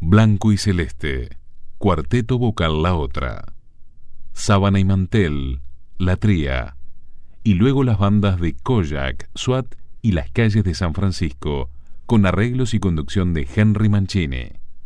Blanco y Celeste, Cuarteto Vocal La Otra, Sábana y Mantel, La Tría, y luego las bandas de Kojak, SWAT y Las Calles de San Francisco, con arreglos y conducción de Henry Mancini.